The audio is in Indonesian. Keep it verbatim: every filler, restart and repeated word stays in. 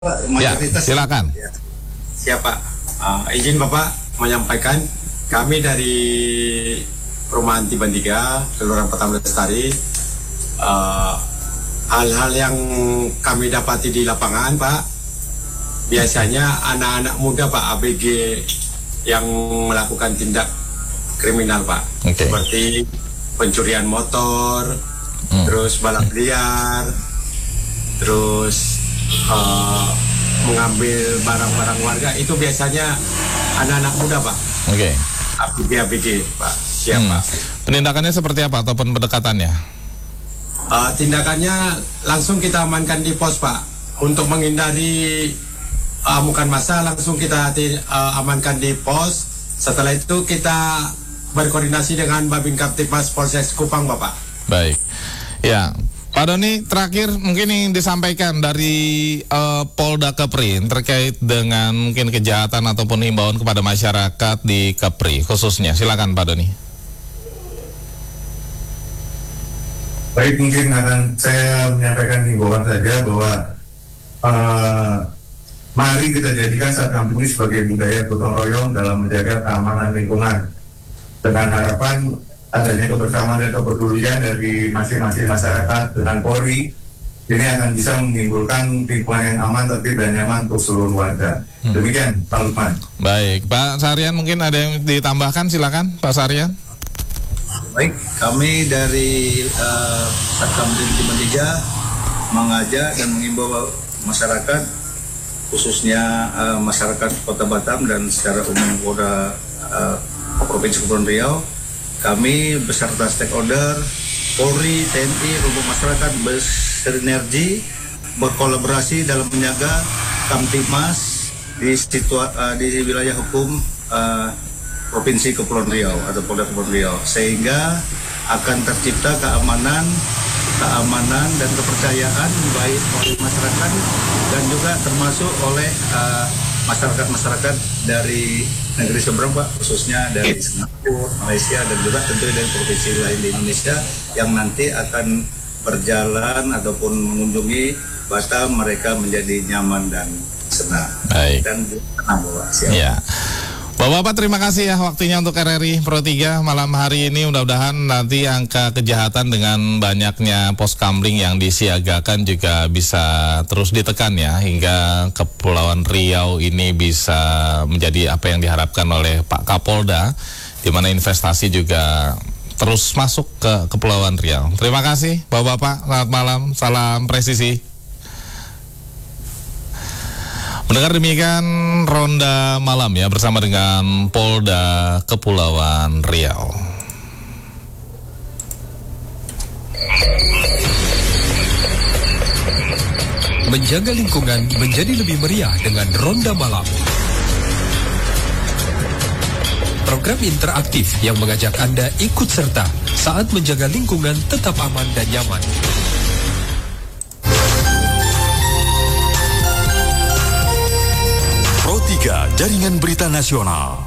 Ya, silakan. Ya. Siapa? Uh, izin Bapak menyampaikan kami dari Perumahan Tiban tiga, Kelurahan Pertama Lestari, uh, hal-hal yang kami dapati di lapangan, Pak, biasanya anak-anak muda, Pak, A B G yang melakukan tindak kriminal, Pak, okay. Seperti pencurian motor, hmm. terus balap liar, terus Uh, mengambil barang-barang warga, itu biasanya anak-anak muda, Pak. Oke. Okay. A B G A B G, Pak. Siapa? Hmm. Penindakannya seperti apa ataupun pendekatannya? Uh, tindakannya langsung kita amankan di pos, Pak. Untuk menghindari amukan massa, langsung kita uh, amankan di pos. Setelah itu kita berkoordinasi dengan Babin Kaptipmas Polsek Kupang, Bapak. Baik. Ya. Pak Doni, terakhir mungkin yang disampaikan dari uh, Polda Kepri terkait dengan mungkin kejahatan ataupun himbauan kepada masyarakat di Kepri khususnya. Silakan Pak Doni. Baik, mungkin akan saya menyampaikan himbauan saja bahwa uh, mari kita jadikan saat kampung ini sebagai budaya gotong royong dalam menjaga keamanan lingkungan dengan harapan adanya kebersamaan dan kepedulian dari masing-masing masyarakat dengan Polri, ini akan bisa menimbulkan lingkungan yang aman, tertib dan nyaman untuk seluruh warga. Hmm. Demikian, Pak Lukman. Baik, Pak Sarian mungkin ada yang ditambahkan, silakan Pak Sarian. Baik, kami dari uh, Satkamling Tiban tiga mengajak dan mengimbau masyarakat, khususnya uh, masyarakat Kota Batam dan secara umum Polda uh, Provinsi Kepulauan Riau. Kami beserta stakeholder, Polri, T N I, kelompok masyarakat bersinergi, berkolaborasi dalam menjaga Kamtipmas di, situa, uh, di wilayah hukum uh, Provinsi Kepulauan Riau atau Polda Kepulauan Riau, sehingga akan tercipta keamanan, keamanan dan kepercayaan baik oleh masyarakat dan juga termasuk oleh uh, masyarakat-masyarakat dari negeri seberang, Pak, khususnya dari Singapura, Malaysia, dan juga tentunya dari provinsi lain di Indonesia yang nanti akan berjalan ataupun mengunjungi Batam, mereka menjadi nyaman dan senang. Baik. Dan tenang, Bapak. Siap. Ya. Bapak-bapak, terima kasih ya waktunya untuk R R I Pro tiga malam hari ini. Mudah-mudahan nanti angka kejahatan dengan banyaknya pos kamling yang disiagakan juga bisa terus ditekan ya, hingga Kepulauan Riau ini bisa menjadi apa yang diharapkan oleh Pak Kapolda, di mana investasi juga terus masuk ke Kepulauan Riau. Terima kasih Bapak-bapak, selamat malam, salam presisi. Mendengar demikian ronda malam ya bersama dengan Polda Kepulauan Riau. Menjaga lingkungan menjadi lebih meriah dengan ronda malam. Program interaktif yang mengajak Anda ikut serta saat menjaga lingkungan tetap aman dan nyaman. Pro tiga Jaringan Berita Nasional.